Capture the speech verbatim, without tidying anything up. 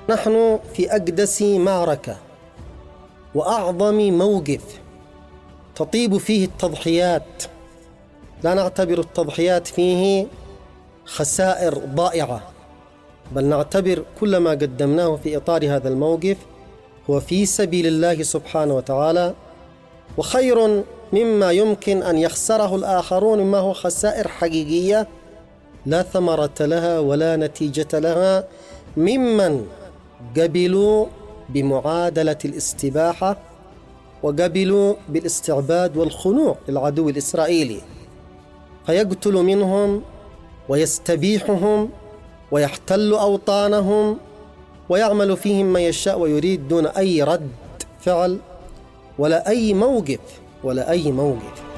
نحن في أقدس معركة وأعظم موقف تطيب فيه التضحيات. لا نعتبر التضحيات فيه خسائر ضائعة، بل نعتبر كل ما قدمناه في إطار هذا الموقف هو في سبيل الله سبحانه وتعالى، وخير مما يمكن أن يخسره الآخرون، مما هو خسائر حقيقية لا ثمرة لها ولا نتيجة لها، ممن قبلوا بمعادلة الاستباحة وقبلوا بالاستعباد والخنوع للعدو الإسرائيلي، فيقتل منهم ويستبيحهم ويحتل أوطانهم ويعمل فيهم ما يشاء ويريد دون أي رد فعل ولا أي موقف ولا أي موقف